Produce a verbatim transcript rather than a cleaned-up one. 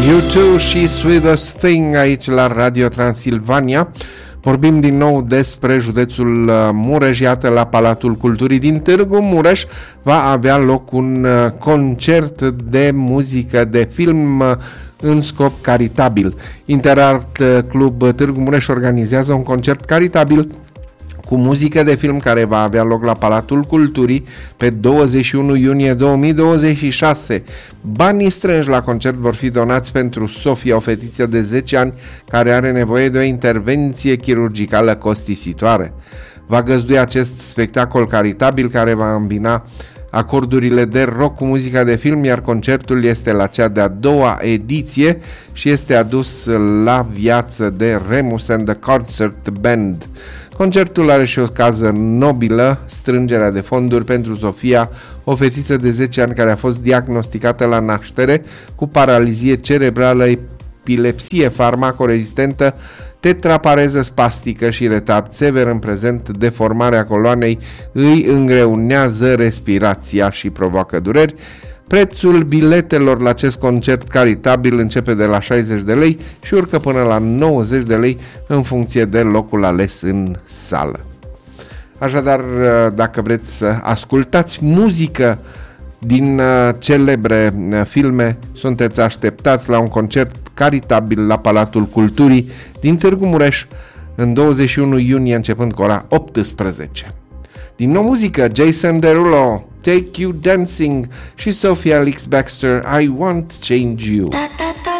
You Too, și Sweetest Thing aici la Radio Transilvania. Vorbim din nou despre județul Mureș. Iată, la Palatul Culturii din Târgu Mureș va avea loc un concert de muzică de film în scop caritabil. Interart Club Târgu Mureș organizează un concert caritabil cu muzică de film care va avea loc la Palatul Culturii pe douăzeci și unu iunie două mii douăzeci și șase. Banii strânși la concert vor fi donați pentru Sofia, o fetiță de zece ani care are nevoie de o intervenție chirurgicală costisitoare. Va găzdui acest spectacol caritabil care va îmbina acordurile de rock cu muzica de film, iar concertul este la cea de-a doua ediție și este adus la viață de Remus and the Concert Band. Concertul are și o cauză nobilă, strângerea de fonduri pentru Sofia, o fetiță de zece ani care a fost diagnosticată la naștere cu paralizie cerebrală, epilepsie farmacorezistentă, tetrapareză spastică și retard sever. În prezent, deformarea coloanei îi îngreunează respirația și provoacă dureri. Prețul biletelor la acest concert caritabil începe de la șaizeci de lei și urcă până la nouăzeci de lei în funcție de locul ales în sală. Așadar, dacă vreți să ascultați muzică din celebre filme, sunteți așteptați la un concert caritabil la Palatul Culturii din Târgu Mureș în douăzeci și unu iunie începând cu ora optsprezece. Din nou muzică, Jason Derulo, Take You Dancing, și Sophie Elix-Bextor, I Won't Change You. Da, da, da.